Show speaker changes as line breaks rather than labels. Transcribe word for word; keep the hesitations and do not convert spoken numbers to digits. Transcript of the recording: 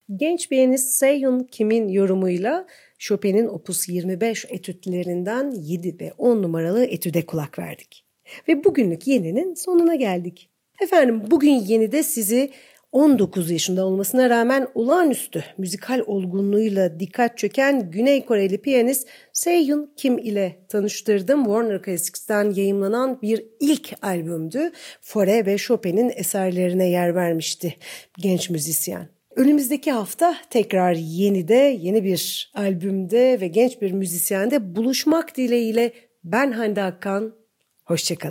Genç piyanist Se-Hyun Kim'in yorumuyla Chopin'in Opus yirmi beş etütlerinden yedi ve on numaralı etüde kulak verdik. Ve bugünlük yeninin sonuna geldik. Efendim bugün yenide sizi on dokuz yaşında olmasına rağmen olağanüstü müzikal olgunluğuyla dikkat çeken Güney Koreli piyanist Se-Hyun Kim ile tanıştırdım. Warner Classics'ten yayımlanan bir ilk albümdü. Fauré ve Chopin'in eserlerine yer vermişti genç müzisyen. Önümüzdeki hafta tekrar yenide, yeni bir albümde ve genç bir müzisyende buluşmak dileğiyle ben Hande Akkan. Hoşça kalın.